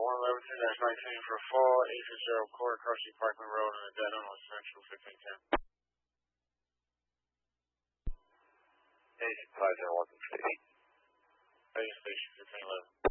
1 Leverton-19 for fall, 850 Quarter Crossing Parkland Road in Addendum on Central 1510. Station 50, welcome to 8. Station 1511.